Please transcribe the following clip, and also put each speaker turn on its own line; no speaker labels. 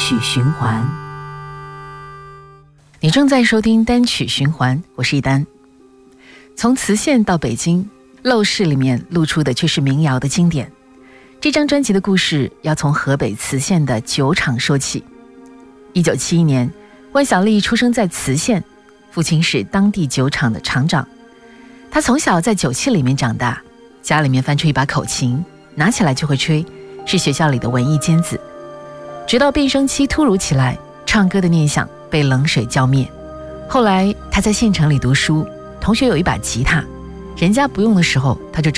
曲循环。
你正在收听单曲循环，我是一丹。从磁县到北京，陋室里面露出的却是民谣的经典。这张专辑的故事要从河北磁县的酒厂说起。1971年，万晓利出生在磁县，父亲是当地酒厂的厂长。他从小在酒器里面长大，家里面翻出一把口琴，拿起来就会吹，是学校里的文艺尖子。直到变声期突如其来，唱歌的念想被冷水浇灭。后来他在县城里读书，同学有一把吉他，人家不用的时候他就